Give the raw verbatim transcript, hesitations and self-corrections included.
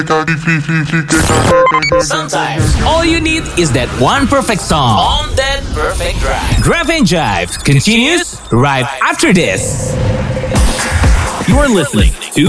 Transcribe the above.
Sometimes all you need is that one perfect song on that perfect drive. Drive and Jive continues right after this. You are listening to